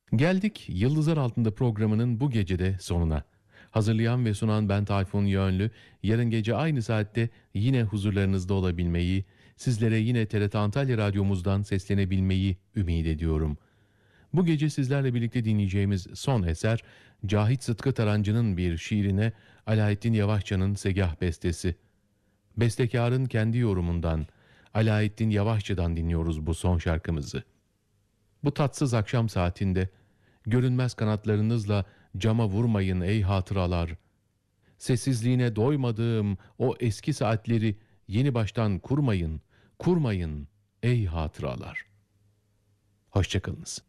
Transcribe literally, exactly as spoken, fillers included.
Geldik Yıldızlar Altında programının bu gecede sonuna. Hazırlayan ve sunan ben Tayfun Yönlü. Yarın gece aynı saatte yine huzurlarınızda olabilmeyi, sizlere yine T R T Antalya Radyomuzdan seslenebilmeyi ümit ediyorum. Bu gece sizlerle birlikte dinleyeceğimiz son eser, Cahit Sıtkı Tarancı'nın bir şiirine Alaettin Yavaşça'nın Segah bestesi. Bestekarın kendi yorumundan, Alaettin Yavaşça'dan dinliyoruz bu son şarkımızı. Bu tatsız akşam saatinde, görünmez kanatlarınızla cama vurmayın ey hatıralar. Sessizliğine doymadığım o eski saatleri yeni baştan kurmayın, kurmayın ey hatıralar. Hoşça kalınız.